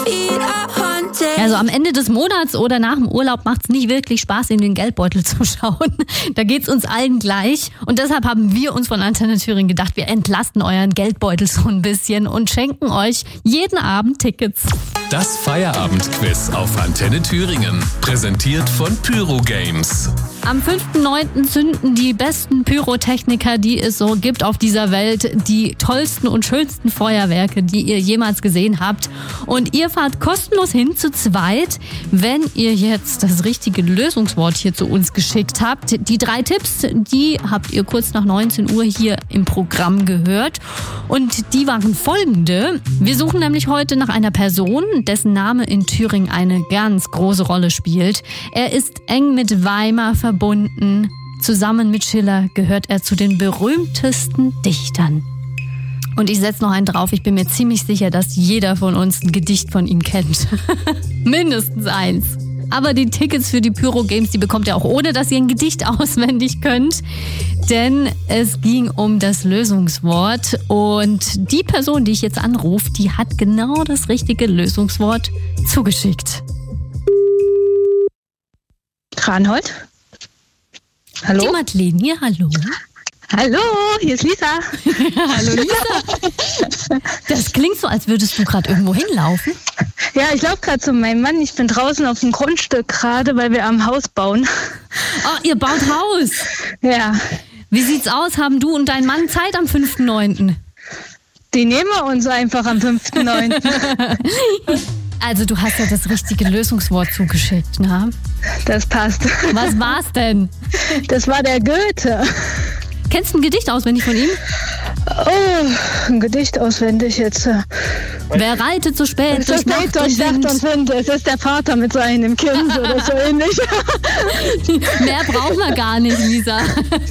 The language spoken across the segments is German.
Also am Ende des Monats oder nach dem Urlaub macht es nicht wirklich Spaß, in den Geldbeutel zu schauen. Da geht's uns allen gleich. Und deshalb haben wir uns von Antenne Thüringen gedacht, wir entlasten euren Geldbeutel so ein bisschen und schenken euch jeden Abend Tickets. Das Feierabendquiz auf Antenne Thüringen. Präsentiert von Pyro Games. Am 5.9. zünden die besten Pyrotechniker, die es so gibt auf dieser Welt, die tollsten und schönsten Feuerwerke, die ihr jemals gesehen habt. Und ihr fahrt kostenlos hin zu zweit, wenn ihr jetzt das richtige Lösungswort hier zu uns geschickt habt. Die 3 Tipps, die habt ihr kurz nach 19 Uhr hier im Programm gehört. Und die waren folgende. Wir suchen nämlich heute nach einer Person, dessen Name in Thüringen eine ganz große Rolle spielt. Er ist eng mit Weimar verbunden. Zusammen mit Schiller gehört er zu den berühmtesten Dichtern. Und ich setze noch einen drauf. Ich bin mir ziemlich sicher, dass jeder von uns ein Gedicht von ihm kennt. Mindestens eins. Aber die Tickets für die Pyro Games, die bekommt ihr auch ohne, dass ihr ein Gedicht auswendig könnt. Denn es ging um das Lösungswort. Und die Person, die ich jetzt anrufe, die hat genau das richtige Lösungswort zugeschickt. Kranhold? Hallo? Die Madeleine hier, hallo. Hallo, hier ist Lisa. Hallo Lisa. Das klingt so, als würdest du gerade irgendwo hinlaufen. Ja, ich laufe gerade zu meinem Mann. Ich bin draußen auf dem Grundstück gerade, weil wir am Haus bauen. Oh, ihr baut Haus? Ja. Wie sieht's aus? Haben du und dein Mann Zeit am 5.9.? Die nehmen wir uns einfach am 5.9. Also du hast ja das richtige Lösungswort zugeschickt, ne? Das passt. Was war's denn? Das war der Goethe. Kennst du ein Gedicht auswendig von ihm? Oh, ein Gedicht auswendig jetzt. Wer reitet so spät durch Nacht und Wind? Es ist der Vater mit seinem Kind oder so ähnlich. Mehr brauchen wir gar nicht, Lisa.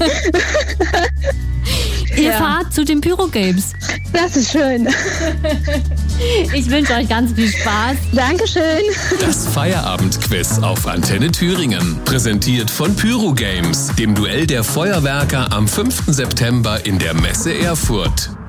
Ihr fahrt zu den Pyro Games. Das ist schön. Ich wünsche euch ganz viel Spaß. Dankeschön. Das Feierabendquiz auf Antenne Thüringen. Präsentiert von Pyro Games, dem Duell der Feuerwerker am 5. September in der Messe Erfurt.